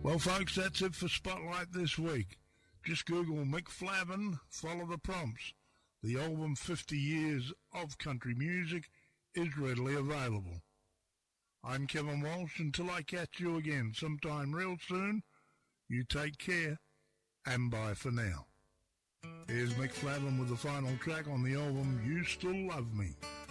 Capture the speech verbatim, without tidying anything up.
Well, folks, that's it for Spotlight this week. Just Google Mick Flavin, follow the prompts. The album fifty years of Country Music is readily available. I'm Kevin Walsh. Until I catch you again sometime real soon, you take care, and bye for now. Here's Mick Flavin with the final track on the album You Still Love Me.